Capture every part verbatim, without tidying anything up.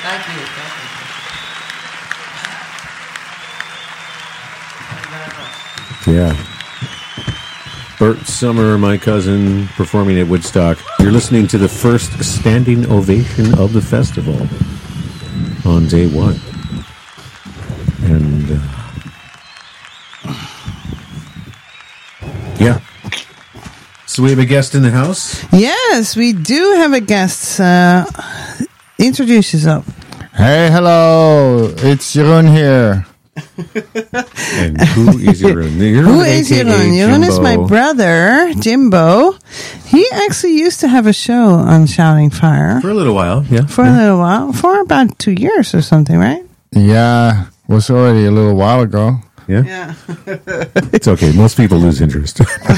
Thank you. Thank you. Thank you very much. Yeah. Bert Summer, my cousin, performing at Woodstock. You're listening to the first standing ovation of the festival on day one. And, uh, yeah. So we have a guest in the house? Yes, we do have a guest. Uh, introduce yourself. Hey, hello. It's Jeroen here. And who is Jeroen? Jeroen Who is A K A Jeroen? Jeroen is my Jimbo. brother, Jimbo. He actually used to have a show on Shouting Fire For a little while, yeah. for a little while, for about two years or something, right? Yeah, was already a little while ago. Yeah? Yeah. It's okay. Most people lose interest.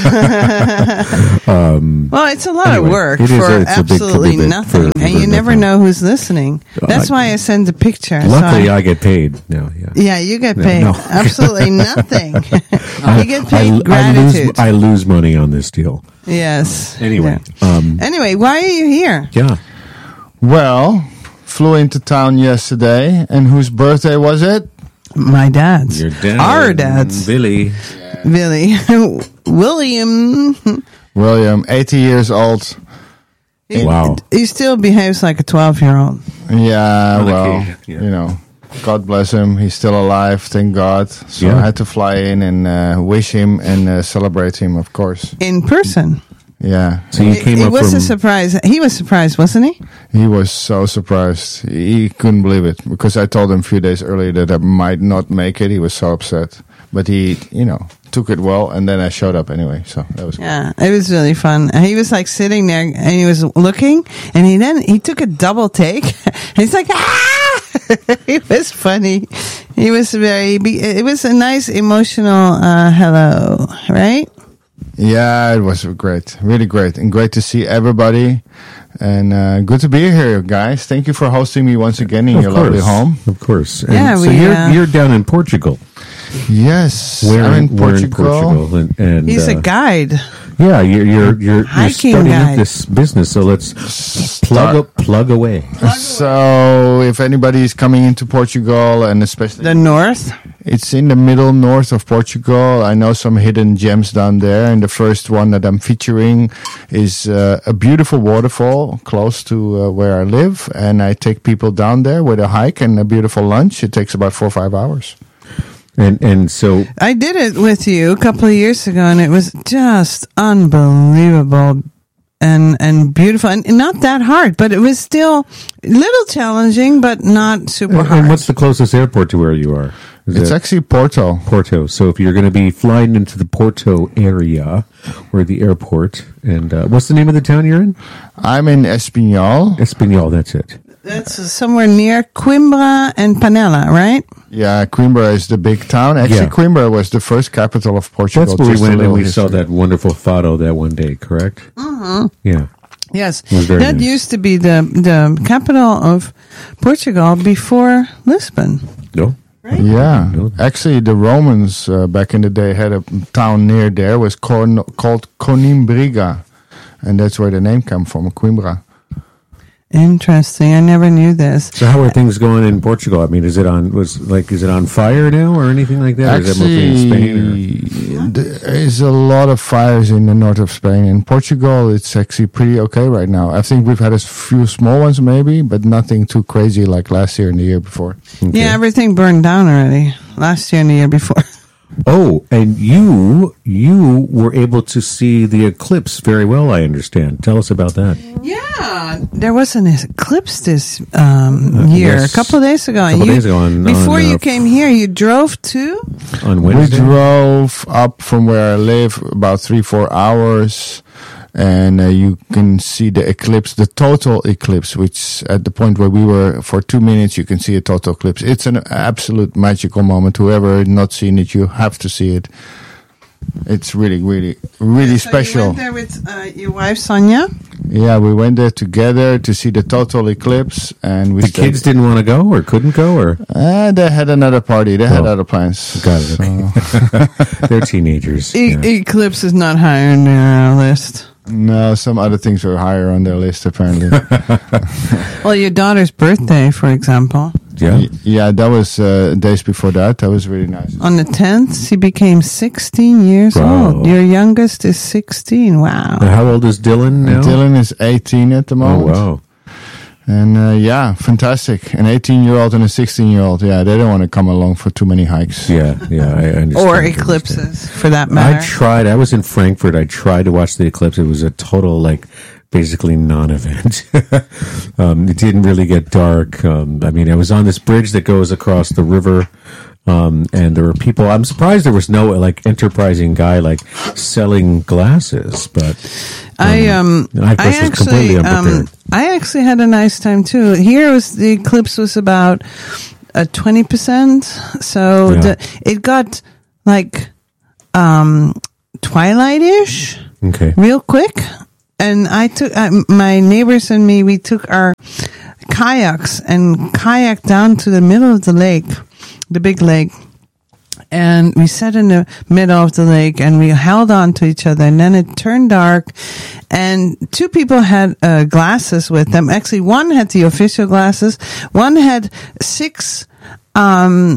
um, Well, it's a lot Anyway, of work it is for a- it's a big absolutely commitment nothing, for- and for you never nothing. know who's listening. That's I- why I send the picture. so luckily, I- I get paid now. Yeah. yeah, you get No, paid no. absolutely nothing. you get I, paid I gratitude. lose. I lose money on this deal. yes. Anyway. Yeah. Um, Anyway, why are you here? yeah. Well, flew into town yesterday, and whose birthday was it? My dad's. Your dad, Our dad's. Billy. Billy. William. William, eighty years old. He, Wow. He still behaves like a twelve-year-old. Yeah, On well, occasion, yeah. you know, God bless him. He's still alive, thank God. So Yeah. I had to fly in and uh, wish him and uh, celebrate him, of course. In person. Yeah, So you It, came it up was from. a surprise. He was surprised, wasn't he? he was so surprised. He couldn't believe it because I told him a few days earlier that I might not make it. He was so upset. But he, you know, took it well, and then I showed up anyway. So that was Yeah, it was really fun. And he was like sitting there and he was looking, and he then he took a double take. And he's like, ah! It was funny. He was very. It was a nice emotional uh, hello, right? Yeah, it was great. Really great. And great to see everybody. And uh, good to be here, guys. Thank you for hosting me once again in Of your course, lovely home. Of course. And Yeah, so we, you're, uh, you're down in Portugal. Yes, We're I'm in we're Portugal. in Portugal. And, and, He's uh, a guide. Yeah, you're you're you're, you're Hiking starting guide. up this business. So let's plug up, plug away. So, if anybody is coming into Portugal, and especially The North. it's in the middle north of Portugal, I know some hidden gems down there. And the first one that I'm featuring is uh, a beautiful waterfall close to uh, where I live, and I take people down there with a hike and a beautiful lunch. It takes about four or five hours. And and so I did it with you a couple of years ago, and it was just unbelievable and and beautiful, and not that hard, but it was still a little challenging, but not super and hard. what's the closest airport to where you are? Is It's it actually Porto. Porto. So if you're going to be flying into the Porto area or the airport, and uh, what's the name of the town you're in? I'm in Espinhal. Espinhal. That's it. That's somewhere near Coimbra and Panela, right? Yeah, Coimbra is the big town. Actually, Yeah. Coimbra was the first capital of Portugal. That's where we Just a went and little we saw history. that wonderful fado that one day. Correct. Mm-hmm. Yeah. Yes, was very that nice. used to be the the capital of Portugal before Lisbon. No. Yeah, No. actually, the Romans uh, back in the day had a town near there was called, called Coimbriga, and that's where the name came from, Coimbra. Interesting. I never knew this. So how are things going in Portugal? I mean, is it on was like is it on fire now or anything like that? Or is that mostly in Spain? Or? There is a lot of fires in the north of Spain. In Portugal, it's actually pretty okay right now. I think we've had a few small ones maybe, but nothing too crazy like last year and the year before. Okay. Yeah, everything burned down already last year and the year before. Oh, and you you were able to see the eclipse very well, I understand. Tell us about that. Yeah, there was an eclipse this um, year, yes. a couple of days ago. A couple and you, days ago on- before on, you uh, came here, you drove to. On We Wednesday. drove up from where I live about three, four hours, and uh, you can see the eclipse, the total eclipse, which at the point where we were for two minutes, you can see a total eclipse. It's an absolute magical moment. Whoever has not seen it, you have to see it. It's really, really, really So special. you went there with uh, your wife Sonia. Yeah, we went there together to see the total eclipse, and we The stayed- kids didn't want to go or couldn't go or Uh, they had another party. They had Oh. other plans. got it. So- Okay. They're teenagers. E- yeah. Eclipse is not high on our list. No, some other things were higher on their list apparently. Well, your daughter's birthday, for example. Yeah. Y- yeah, that was uh, days before that. That was really nice. On the tenth, she became sixteen years Wow. old. Your youngest is sixteen. Wow. And how old is Dylan now? Dylan is eighteen at the Oh, moment. wow. And uh, yeah, fantastic. An eighteen-year-old and a sixteen-year-old. Yeah, they don't want to come along for too many hikes. Yeah, yeah, I understand. Or I understand. eclipses, for that I matter. tried. I was in Frankfurt. I tried to watch the eclipse. It was a total, like, basically non-event. um, it didn't really get dark. Um, I mean, I was on this bridge that goes across the river, um, and there were people. I'm surprised there was no like enterprising guy like selling glasses, but I um I, of course, I was completely actually um unprepared. I actually had a nice time too. Here was the eclipse was about a twenty percent, so Yeah. the, it got like um twilight-ish Okay. real quick. And I took uh, my neighbors and me. We took our kayaks and kayaked down to the middle of the lake, the big lake, and we sat in the middle of the lake and we held on to each other. And then it turned dark, and two people had uh, glasses with them. Actually, one had the official glasses. One had six. Um,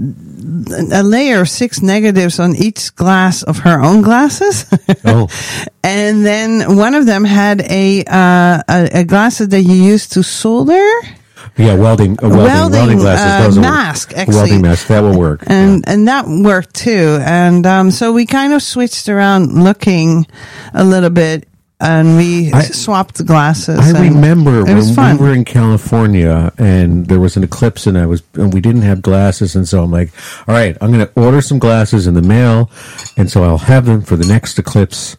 a layer of six negatives on each glass of her own glasses. Oh. And then one of them had a, uh, a, a glasses that you use to solder. Yeah, welding, uh, welding, Welding, welding glasses. uh, those will- mask, actually. Welding mask. That will work. And, and that worked too. And, um, so we kind of switched around looking a little bit, and we I- swapped the glasses. I and remember it was when fun. we were in California and there was an eclipse, and I was and we didn't have glasses, and so I'm like, all right, I'm going to order some glasses in the mail, and so I'll have them for the next eclipse.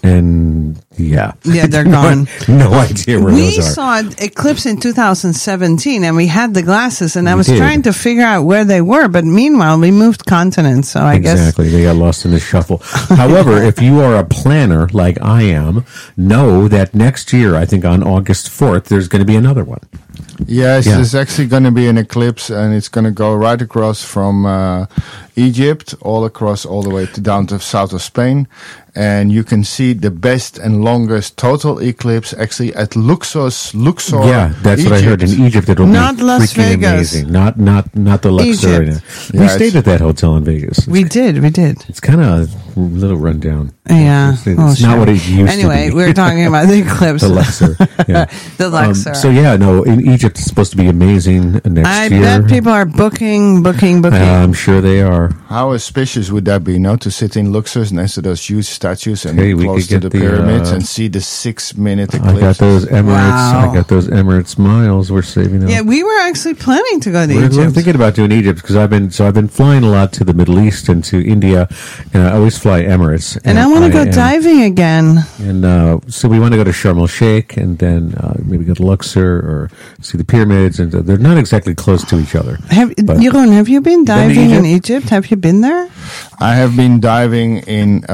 And yeah, Yeah, they're gone. no idea where We those are. saw an eclipse in two thousand seventeen, and we had the glasses, and I We was did. trying to figure out where they were. But meanwhile, we moved continents, so I guess Exactly, they got lost in the shuffle. However, if you are a planner like I am, know that next year, I think on August fourth, there's going to be another one. Yes, Yeah. there's actually going to be an eclipse, and it's going to go right across from uh, Egypt, all across, all the way to down to south of Spain, and you can see the best and longest total eclipse actually at Luxor. Luxor, Yeah, that's what I heard. In Egypt, it'll Not be Las freaking Vegas. amazing. Not not not the Luxor. Egypt. We Yeah, stayed it's- at that hotel in Vegas. we did, we did. It's kind of a little rundown. Yeah, It's, it's oh, not sure. what it used Anyway, to be. we were talking about the eclipse. the Luxor. Yeah. The Luxor. Um, so yeah, no, in Egypt it's supposed to be amazing next I year. bet people are booking, booking, booking. Uh, I'm sure they are. How auspicious would that be, no? To sit in Luxor next to those huge statues and Hey, we close could to get the the, pyramids uh, and see the six-minute I eclipse. got those Emirates. Wow. I got those Emirates miles. We're saving up. yeah, we were actually planning to go to We're, we're Egypt. thinking about doing Egypt because I've been so I've been flying a lot to the Middle East and to India, and I always fly Emirates. and I want to go am- diving again. And uh, so we want to go to Sharm el Sheikh and then uh, maybe go to Luxor or see the pyramids. And uh, they're not exactly close to each other. Have, But- Jeroen, have you been Been to diving in Egypt? Egypt? Have you been there? I have been diving in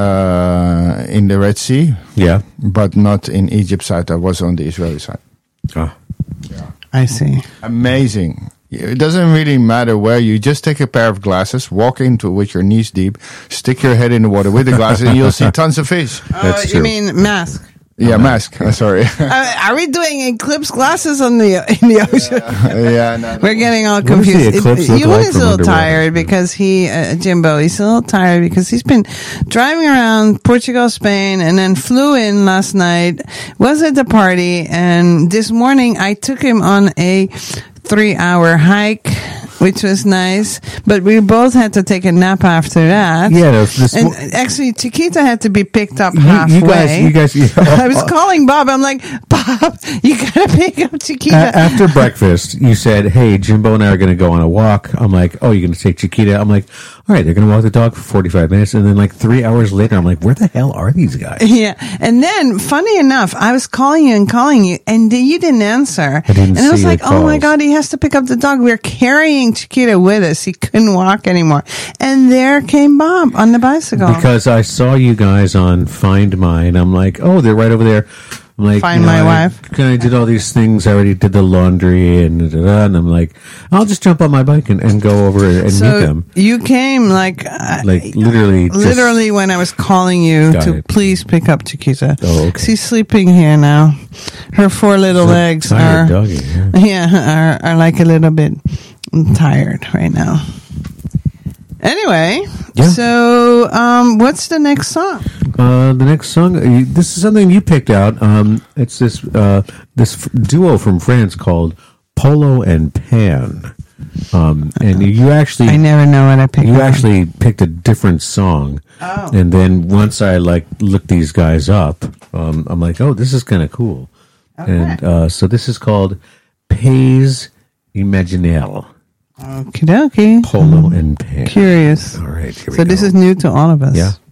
uh, in the Red Sea, Yeah. but not in Egypt side. I was on the Israeli side. Ah. I see. Amazing. It doesn't really matter where you just take a pair of glasses, walk into it with your knees deep, stick your head in the water with the glasses, and you'll see tons of fish. That's oh, true. you mean mask? Yeah, mask. Uh, sorry. Uh, are we doing eclipse glasses on the in the ocean? yeah, no, no. We're getting all What does the confused. eclipse look Ewan like is from a little underwater? tired because he, uh, Jimbo, he's a little tired because he's been driving around Portugal, Spain, and then flew in last night, was at the party, and this morning I took him on a three hour hike, which was nice, but we both had to take a nap after that. Yeah. no, This, And actually, Chiquita had to be picked up you, halfway. you guys, you guys. You, I was calling Bob. I'm like, Bob, you gotta pick up Chiquita. A- after breakfast, you said, "Hey, Jimbo and I are going to go on a walk." I'm like, "Oh, you're going to take Chiquita?" I'm like, "All right, they're going to walk the dog for forty-five minutes," and then like three hours later, I'm like, "Where the hell are these guys?" Yeah, and then funny enough, I was calling you and calling you, and then you didn't answer. I didn't and I was see like, the "Oh my calls. God, he has to pick up the dog." We're carrying Chiquita with us; he couldn't walk anymore. And there came Bob on the bicycle. Because I saw you guys on Find My, and I'm like, "Oh, they're right over there." I'm like, Find you know, my I wife. kind of did all these things. I already did the laundry and da, da, da, and I'm like, I'll just jump on my bike and, and go over and meet So them. you came like uh, Like literally, just- literally when I was calling you Got to it. please pick up Chiquita. Oh, okay. She's sleeping here now. Her four little It's a legs tired are doggy, yeah. yeah are, are like a little bit tired right now. Anyway, Yeah. so um, what's the next song? Uh, the next song, uh, this is something you picked out. Um, it's this uh, this f- duo from France called Polo and Pan. Um, and you actually, I never know what I picked. you out. actually picked a different song. Oh. And then once I like looked these guys up, um, I'm like, oh, this is kind of cool. And uh, so this is called Pays Imaginaire, Okie dokie. Polo and Pan. Curious. All right, here we So go. this is new to all of us. Yeah.